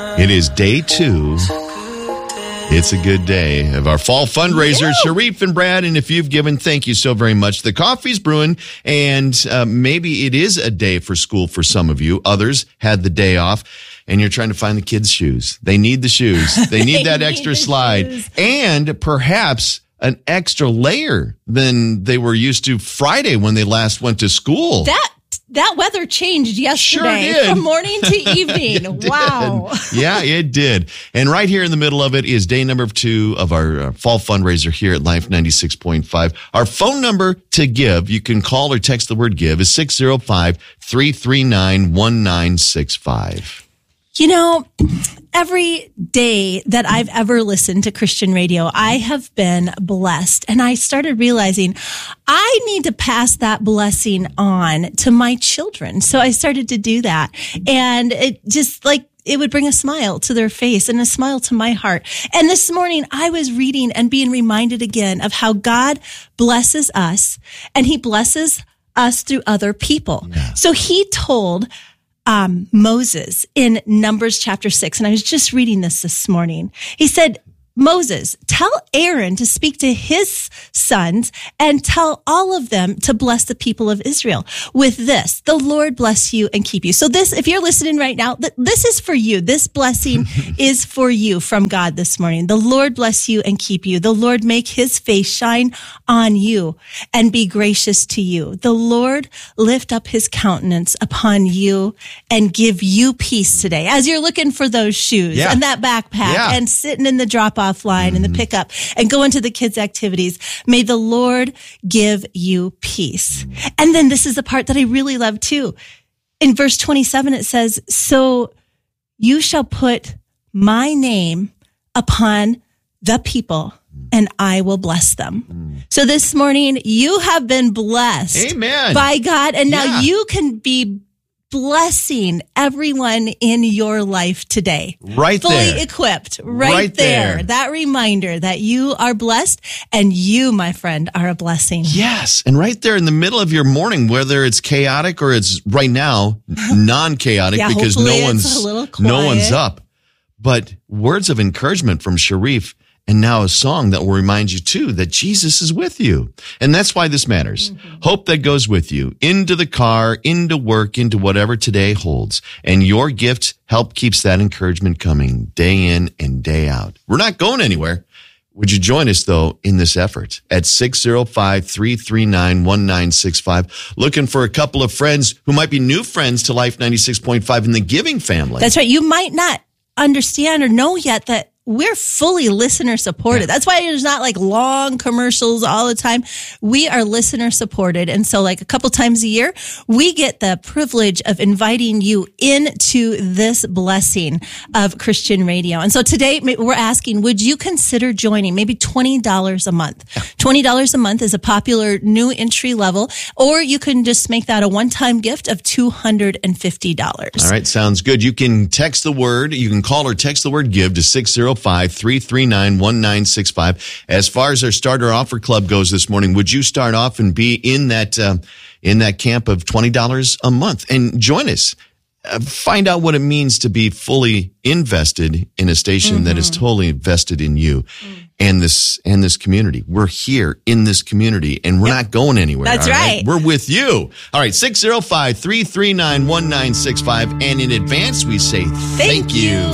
It is day 2. It's a good day of our fall fundraiser. Sharif and Brad, and if you've given, thank you so very much. The coffee's brewing, and maybe it is a day for school for some of you. Others had the day off, and you're trying to find the kids' shoes. They need the shoes. They need that extra slide. Shoes. And perhaps an extra layer than they were used to Friday when they last went to school. That weather changed yesterday from morning to evening. Wow. Yeah, it did. And right here in the middle of it is day number 2 of our fall fundraiser here at Life 96.5. Our phone number to give, you can call or text the word give, is 605-339-1965. You know, every day that I've ever listened to Christian radio, I have been blessed. And I started realizing I need to pass that blessing on to my children. So I started to do that. And it just it would bring a smile to their face and a smile to my heart. And this morning I was reading and being reminded again of how God blesses us, and he blesses us through other people. Yeah. So he told Moses in Numbers chapter 6. And I was just reading this morning. He said, Moses, tell Aaron to speak to his sons and tell all of them to bless the people of Israel with this: the Lord bless you and keep you. So this, if you're listening right now, this is for you. This blessing is for you from God this morning. The Lord bless you and keep you. The Lord make his face shine on you and be gracious to you. The Lord lift up his countenance upon you and give you peace today. As you're looking for those shoes and that backpack and sitting in the drop-off line and the pickup and go into the kids' activities, may the Lord give you peace. And then this is the part that I really love too. In verse 27, it says, so you shall put my name upon the people and I will bless them. So this morning, you have been blessed by God, and now you can be blessing everyone in your life today. Right Fully there. Equipped. Right there. That reminder that you are blessed, and you, my friend, are a blessing. Yes. And right there in the middle of your morning, whether it's chaotic or it's right now non-chaotic because no one's up. But words of encouragement from Sharif, and now a song that will remind you, too, that Jesus is with you. And that's why this matters. Hope that goes with you into the car, into work, into whatever today holds. And your gift help keeps that encouragement coming day in and day out. We're not going anywhere. Would you join us, though, in this effort at 605-339-1965, looking for a couple of friends who might be new friends to Life 96.5 in the giving family? That's right. You might not understand or know yet that we're fully listener supported. That's why there's not like long commercials all the time. We are listener supported. And so like a couple times a year, we get the privilege of inviting you into this blessing of Christian radio. And so today we're asking, would you consider joining maybe $20 a month? $20 a month is a popular new entry level, or you can just make that a one-time gift of $250. All right. Sounds good. You can text the word, you can call or text the word give to 605-339-1965. As far as our starter offer club goes this morning, would you start off and be in that camp of $20 a month and join us? Find out what it means to be fully invested in a station that is totally invested in you and this community. We're here in this community, and we're not going anywhere. That's right. We're with you. All right, 605-339-1965. And in advance, we say thank you.